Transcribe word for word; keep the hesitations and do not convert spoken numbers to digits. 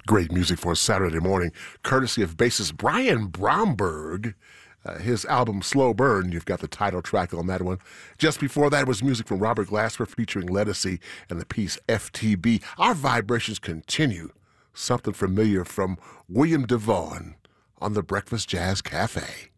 Great music for a Saturday morning, courtesy of bassist Brian Bromberg. Uh, his album Slow Burn, you've got the title track on that one. Just before that was music from Robert Glasper featuring Ledisi and the piece F T B. Our vibrations continue. Something familiar from William DeVaughn on the Breakfast Jazz Cafe.